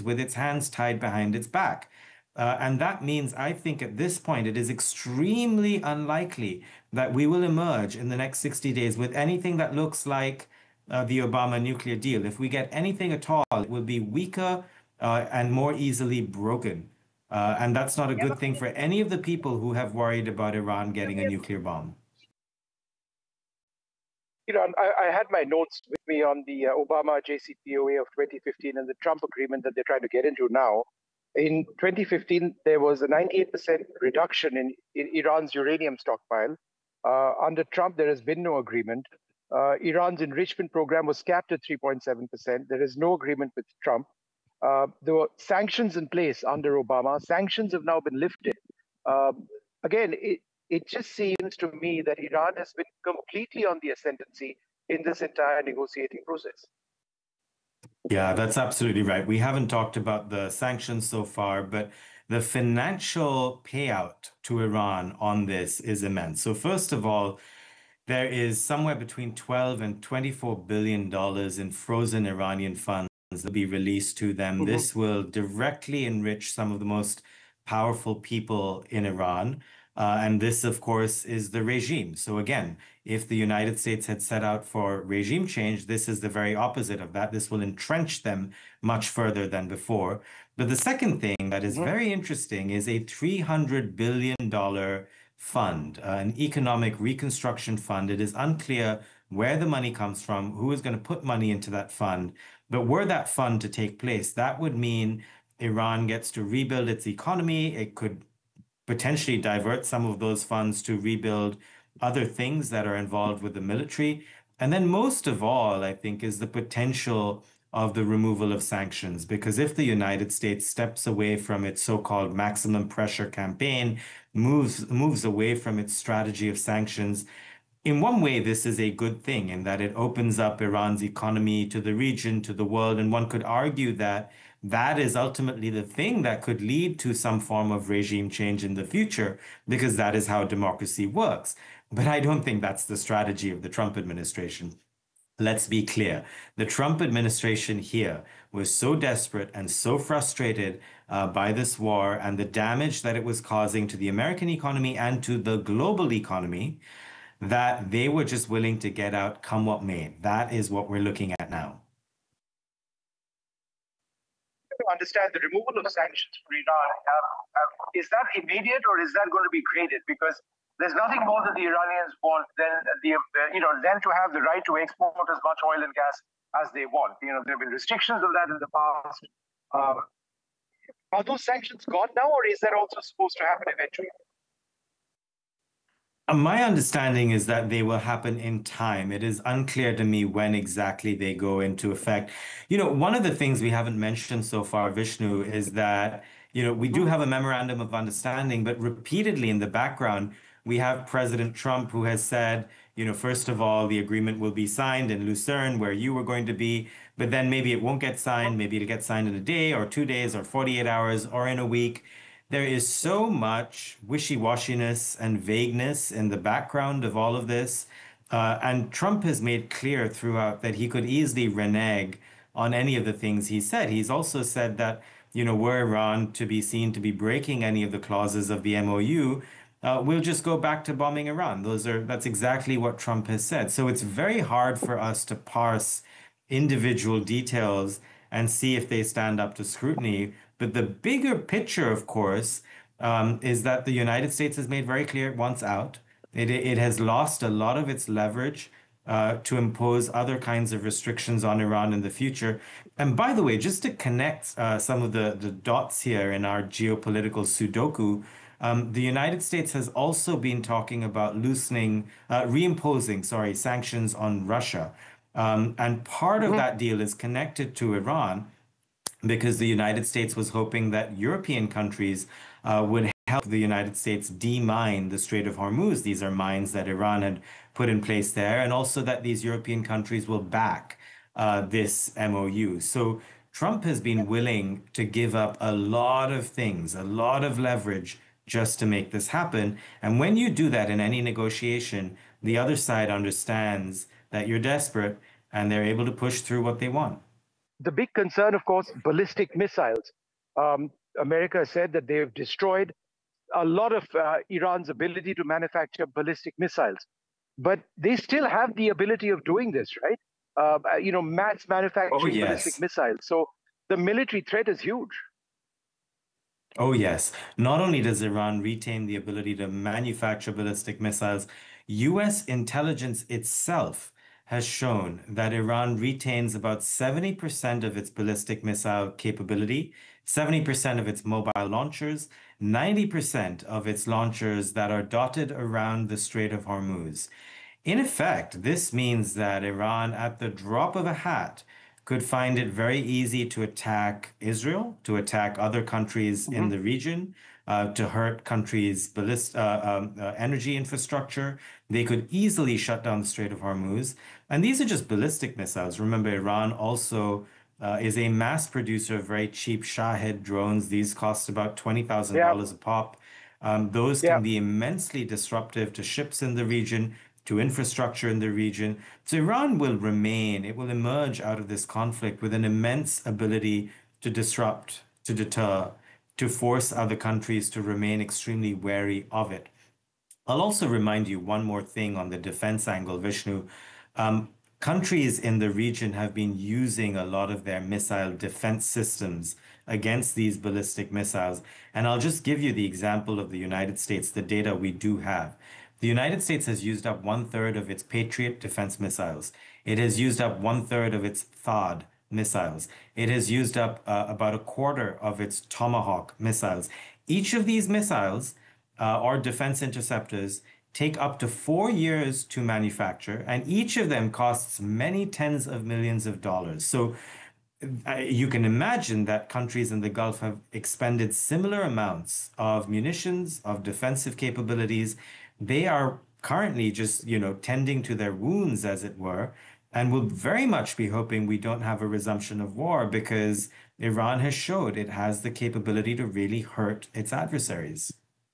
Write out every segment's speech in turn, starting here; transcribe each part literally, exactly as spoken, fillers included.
with its hands tied behind its back. Uh, and that means, I think at this point, it is extremely unlikely that we will emerge in the next sixty days with anything that looks like uh, the Obama nuclear deal. If we get anything at all, it will be weaker uh, and more easily broken. Uh, and that's not a Yeah, good but thing for any of the people who have worried about Iran getting a you nuclear bomb. know, I, I had my notes with me on the uh, Obama J C P O A of twenty fifteen and the Trump agreement that they're trying to get into now. In twenty fifteen, there was a ninety-eight percent reduction in, in Iran's uranium stockpile. Uh, under Trump, there has been no agreement. Uh, Iran's enrichment program was capped at three point seven percent. There is no agreement with Trump. Uh, there were sanctions in place under Obama. Sanctions have now been lifted. Um, again, it, it just seems to me that Iran has been completely on the ascendancy in this entire negotiating process. Yeah, that's absolutely right. We haven't talked about the sanctions so far, but the financial payout to Iran on this is immense. So first of all, there is somewhere between twelve and twenty-four billion dollars in frozen Iranian funds that will be released to them. Mhm. This will directly enrich some of the most powerful people in Iran. Uh, and this, of course, is the regime. So again, if the United States had set out for regime change, this is the very opposite of that. This will entrench them much further than before. But the second thing that is Mhm. very interesting is a three hundred billion dollars fund, uh, an economic reconstruction fund. It is unclear where the money comes from, who is going to put money into that fund. But were that fund to take place, that would mean Iran gets to rebuild its economy. It could potentially divert some of those funds to rebuild other things that are involved with the military. And then, most of all, I think, is the potential of the removal of sanctions. Because if the United States steps away from its so-called maximum pressure campaign, moves moves away from its strategy of sanctions, in one way, this is a good thing in that it opens up Iran's economy to the region, to the world. And one could argue that that is ultimately the thing that could lead to some form of regime change in the future, because that is how democracy works. But I don't think that's the strategy of the Trump administration. Let's be clear. The Trump administration here was so desperate and so frustrated uh, by this war and the damage that it was causing to the American economy and to the global economy that they were just willing to get out come what may. That is what we're looking at now. To understand the removal of sanctions for Iran, uh, uh, is that immediate or is that going to be graded? Because there's nothing more that the Iranians want than the uh, you know than to have the right to export as much oil and gas as they want. You know, there have been restrictions of that in the past. Um, are those sanctions gone now, or is that also supposed to happen eventually? Uh, My understanding is that they will happen in time. It is unclear to me when exactly they go into effect. You know, one of the things we haven't mentioned so far, Vishnu, is that, you know, we do Mhm. have a memorandum of understanding, but repeatedly in the background, we have President Trump who has said, you know, first of all, the agreement will be signed in Lucerne, where you were going to be, but then maybe it won't get signed. Maybe it'll get signed in a day or two days or forty-eight hours or in a week. There is so much wishy-washiness and vagueness in the background of all of this. Uh, and Trump has made clear throughout that he could easily renege on any of the things he said. He's also said that, you know, were Iran to be seen to be breaking any of the clauses of the M O U, uh, we'll just go back to bombing Iran. Those are that's exactly what Trump has said. So it's very hard for us to parse individual details and see if they stand up to scrutiny. But the bigger picture, of course, um, is that the United States has made very clear it wants out. It, it has lost a lot of its leverage uh, to impose other kinds of restrictions on Iran in the future. And by the way, just to connect uh, some of the, the dots here in our geopolitical Sudoku, um, the United States has also been talking about loosening, uh, reimposing, sorry, sanctions on Russia. Um, and part of Mhm. that deal is connected to Iran because the United States was hoping that European countries uh, would help the United States demine the Strait of Hormuz. These are mines that Iran had put in place there, and also that these European countries will back uh, this M O U. So Trump has been willing to give up a lot of things, a lot of leverage just to make this happen. And when you do that in any negotiation, the other side understands that you're desperate and they're able to push through what they want. the big concern, of course, ballistic missiles. Um, America said that they've destroyed a lot of uh, Iran's ability to manufacture ballistic missiles, but they still have the ability of doing this, right? Uh, uh, you know, mass Oh, manufacturing ballistic yes. missiles. So the military threat is huge. Oh, yes. Not only does Iran retain the ability to manufacture ballistic missiles, U S intelligence itself has shown that Iran retains about seventy percent of its ballistic missile capability, seventy percent of its mobile launchers, ninety percent of its launchers that are dotted around the Strait of Hormuz. In effect, this means that Iran, at the drop of a hat, could find it very easy to attack Israel, to attack other countries in Mhm. the region, uh, to hurt countries' ballist, uh, um, uh, energy infrastructure. They could easily shut down the Strait of Hormuz. And these are just ballistic missiles. Remember, Iran also uh, is a mass producer of very cheap Shahed drones. These cost about Yeah, twenty thousand dollars a pop. Um, those yeah. can be immensely disruptive to ships in the region, to infrastructure in the region. So Iran will remain, it will emerge out of this conflict with an immense ability to disrupt, to deter, to force other countries to remain extremely wary of it. I'll also remind you one more thing on the defense angle, Vishnu. Um, countries in the region have been using a lot of their missile defense systems against these ballistic missiles. And I'll just give you the example of the United States, the data we do have. The United States has used up one third of its Patriot defense missiles. It has used up one third of its THAAD missiles. It has used up uh, about a quarter of its Tomahawk missiles. Each of these missiles uh, or defense interceptors take up to four years to manufacture, and each of them costs many tens of millions of dollars. So uh, you can imagine that countries in the Gulf have expended similar amounts of munitions, of defensive capabilities. They are currently just, you know, tending to their wounds, as it were, and will very much be hoping we don't have a resumption of war because Iran has showed it has the capability to really hurt its adversaries.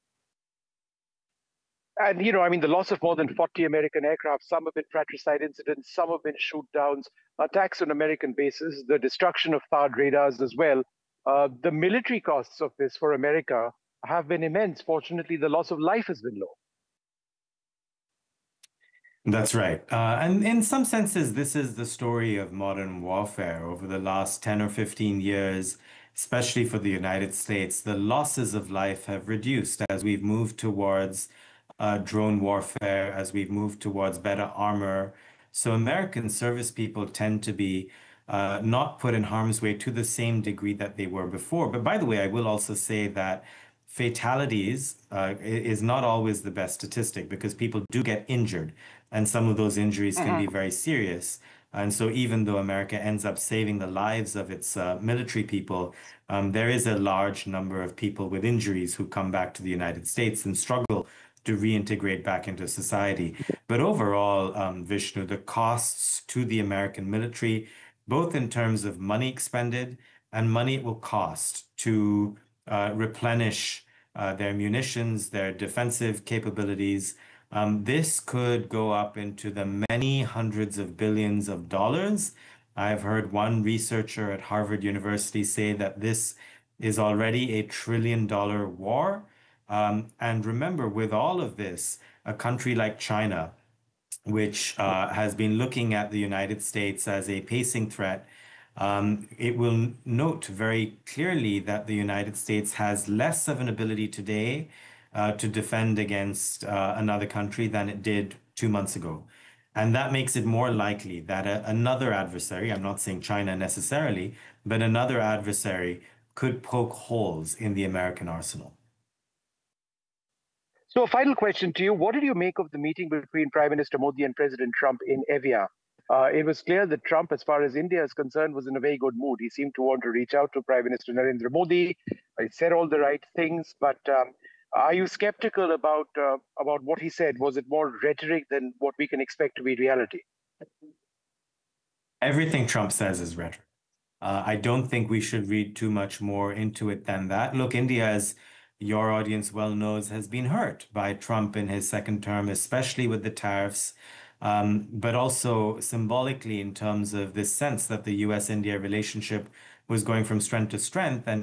And, you know, I mean, the loss of more than forty American aircraft, some have been fratricide incidents, some have been shoot downs, attacks on American bases, the destruction of THAAD radars as well. Uh, the military costs of this for America have been immense. Fortunately, the loss of life has been low. That's right. Uh, and in some senses, this is the story of modern warfare over the last ten or fifteen years, especially for the United States. The losses of life have reduced as we've moved towards uh, drone warfare, as we've moved towards better armor. So American service people tend to be uh, not put in harm's way to the same degree that they were before. But by the way, I will also say that fatalities uh, is not always the best statistic because people do get injured, and some of those injuries can Mhm. be very serious. And so, even though America ends up saving the lives of its uh, military people, um, there is a large number of people with injuries who come back to the United States and struggle to reintegrate back into society. But overall, um, Vishnu, the costs to the American military, both in terms of money expended and money it will cost to uh, replenish uh, their munitions, their defensive capabilities. Um, this could go up into the many hundreds of billions of dollars. I've heard one researcher at Harvard University say that this is already a trillion dollar war. Um, and remember, with all of this, a country like China, which uh, has been looking at the United States as a pacing threat, um, it will note very clearly that the United States has less of an ability today uh, to defend against uh, another country than it did two months ago. And that makes it more likely that a, another adversary, I'm not saying China necessarily, but another adversary could poke holes in the American arsenal. So, a final question to you. What did you make of the meeting between Prime Minister Modi and President Trump in Evian? Uh, it was clear that Trump, as far as India is concerned, was in a very good mood. He seemed to want to reach out to Prime Minister Narendra Modi. He said all the right things, but um, are you skeptical about uh, about what he said? Was it more rhetoric than what we can expect to be reality? Everything Trump says is rhetoric. Uh, I don't think we should read too much more into it than that. Look, India, as your audience well knows, has been hurt by Trump in his second term, especially with the tariffs. um, but also symbolically in terms of this sense that the U S India relationship was going from strength to strength. And